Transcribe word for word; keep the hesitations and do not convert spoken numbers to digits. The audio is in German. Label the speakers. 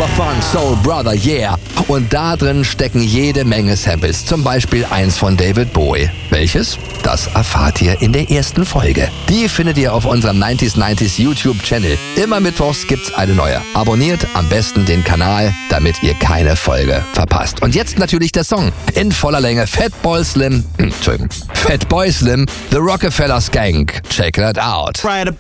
Speaker 1: Super Fun Soul Brother, yeah. Und da drin stecken jede Menge Samples, zum Beispiel eins von David Bowie. Welches? Das erfahrt ihr in der ersten Folge. Die findet ihr auf unserem neunziger neunzig YouTube-Channel. Immer mittwochs gibt's eine neue. Abonniert am besten den Kanal, damit ihr keine Folge verpasst. Und jetzt natürlich der Song in voller Länge. Fatboy Slim, hm, Entschuldigung, Fatboy Slim, The Rockefeller Skank. Check that out.
Speaker 2: Right